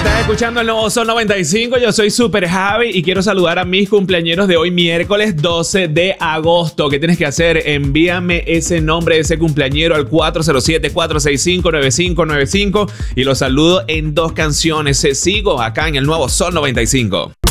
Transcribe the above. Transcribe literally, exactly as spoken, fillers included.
Estás escuchando el nuevo Sol noventa y cinco. Yo soy Super Javi y quiero saludar a mis cumpleañeros de hoy, miércoles doce de agosto. ¿Qué tienes que hacer? Envíame ese nombre de ese cumpleañero al cuatro cero siete, cuatro seis cinco, nueve cinco nueve cinco y los saludo en dos canciones. Se sigo acá en el nuevo Sol noventa y cinco.